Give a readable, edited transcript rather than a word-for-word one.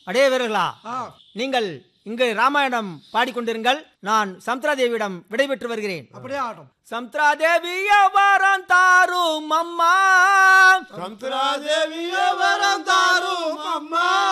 அடே வீரர்களா, நீங்கள் இங்கு ராமாயணம் பாடிக்கொண்டிருங்கள். நான் சமுத்ரா தேவியிடம் விடைபெற்று வருகிறேன். அப்படியே ஆகட்டும். சமுத்ரா தேவிய வரம் தாரும் அம்மா, சமுத்ரா தேவிய வரம் தாரும் அம்மா.